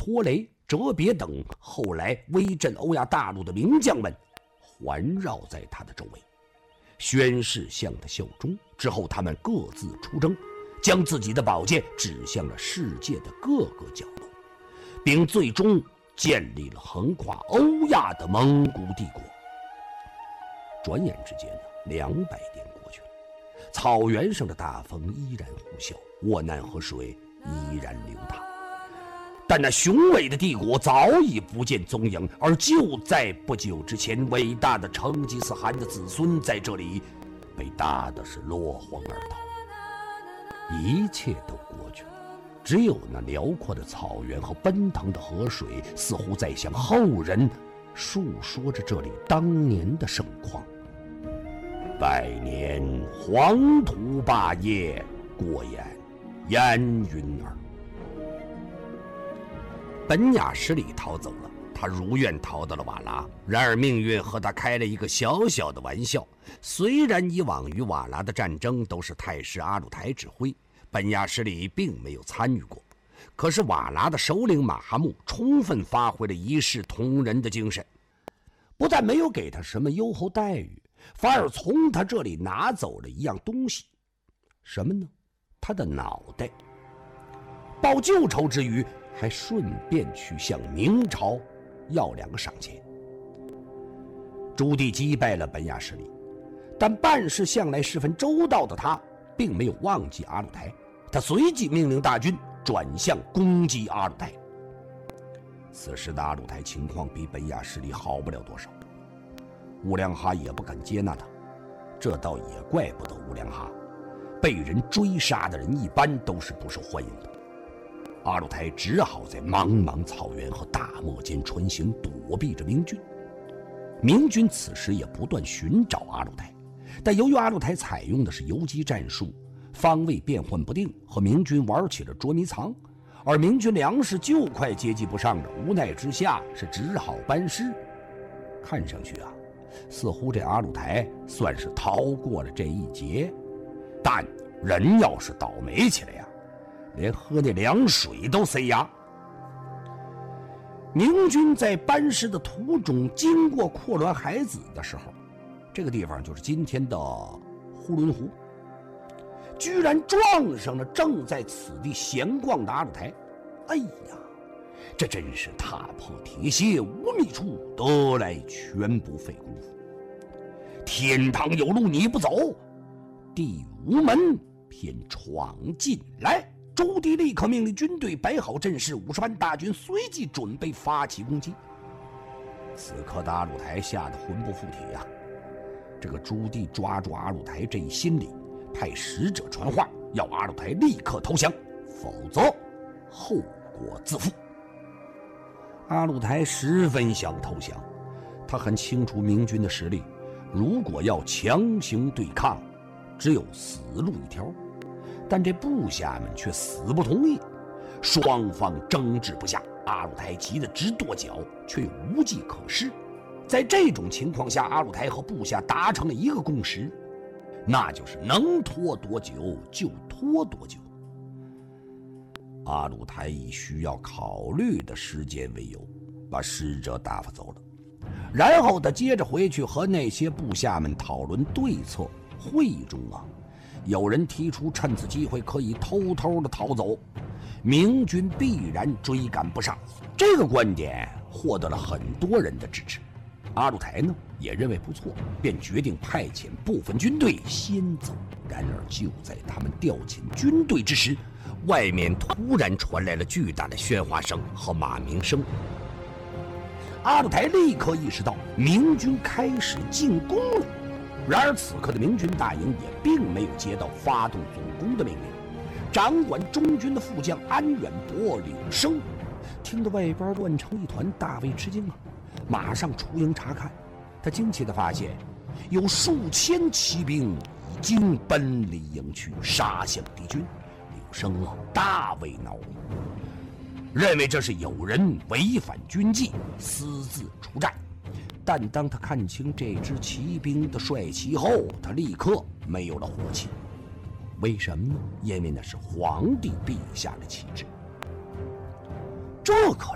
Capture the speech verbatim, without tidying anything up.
拖雷、哲别等后来威震欧亚大陆的名将们环绕在他的周围，宣誓向他效忠。之后他们各自出征，将自己的宝剑指向了世界的各个角落，并最终建立了横跨欧亚的蒙古帝国。转眼之间呢，两百年过去了，草原上的大风依然呼啸，沃难河水依然流淌，但那雄伟的帝国早已不见踪影。而就在不久之前，伟大的成吉思汗的子孙在这里被打的是落荒而逃。一切都过去了，只有那辽阔的草原和奔腾的河水，似乎在向后人述说着这里当年的盛况。百年黄土霸业，过眼烟云儿。本雅失里逃走了，他如愿逃到了瓦剌。然而命运和他开了一个小小的玩笑。虽然以往与瓦剌的战争都是太师阿鲁台指挥，本雅失里并没有参与过，可是瓦剌的首领马哈木充分发挥了一视同仁的精神，不但没有给他什么优厚待遇，反而从他这里拿走了一样东西。什么呢？他的脑袋。报旧仇之余，还顺便去向明朝要两个赏钱。朱棣击败了本雅失里，但办事向来十分周到的他并没有忘记阿鲁台，他随即命令大军转向攻击阿鲁台。此时的阿鲁台情况比本雅失里好不了多少，乌良哈也不敢接纳他，这倒也怪不得乌良哈，被人追杀的人一般都是不受欢迎的。阿鲁台只好在茫茫草原和大漠间穿行，躲避着明军。明军此时也不断寻找阿鲁台，但由于阿鲁台采用的是游击战术，方位变幻不定，和明军玩起了捉迷藏，而明军粮食就快接济不上了，无奈之下是只好班师。看上去啊，似乎这阿鲁台算是逃过了这一劫，但人要是倒霉起来呀，连喝那凉水都塞牙。明军在班师的途中经过阔伦海子的时候，这个地方就是今天的呼伦湖，居然撞上了正在此地闲逛的阿鲁台。哎呀，这真是踏破铁鞋无觅处，得来全不费工夫。天堂有路你不走，地狱无门偏闯进来。朱棣立刻命令军队摆好阵势，五十万大军随即准备发起攻击。此刻的阿鲁台吓得魂不附体呀、啊！这个朱棣抓住阿鲁台这一心理，派使者传话，要阿鲁台立刻投降，否则后果自负。阿鲁台十分想投降，他很清楚明军的实力，如果要强行对抗，只有死路一条。但这部下们却死不同意，双方争执不下，阿鲁台急得直跺脚，却又无计可施。在这种情况下，阿鲁台和部下达成了一个共识，那就是能拖多久就拖多久。阿鲁台以需要考虑的时间为由，把使者打发走了，然后他接着回去和那些部下们讨论对策。会议中啊，有人提出趁此机会可以偷偷的逃走，明军必然追赶不上。这个观点获得了很多人的支持。阿鲁台呢也认为不错，便决定派遣部分军队先走。然而就在他们调遣军队之时，外面突然传来了巨大的喧哗声和马鸣声。阿鲁台立刻意识到明军开始进攻了。然而此刻的明军大营也并没有接到发动总攻的命令。掌管中军的副将安远伯、柳生听得外边乱成一团，大为吃惊啊！马上出营查看，他惊奇地发现有数千骑兵已经奔离营区，杀向敌军。柳生啊，大为恼火，认为这是有人违反军纪，私自出战。但当他看清这支骑兵的帅旗后，他立刻没有了火气。为什么呢？因为那是皇帝陛下的旗帜。这可